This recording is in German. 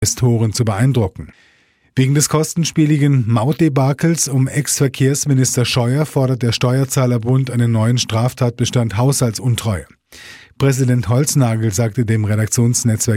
Investoren zu beeindrucken. Wegen des kostenspieligen Mautdebakels um Ex-Verkehrsminister Scheuer fordert der Steuerzahlerbund einen neuen Straftatbestand Haushaltsuntreue. Präsident Holznagel sagte dem Redaktionsnetzwerk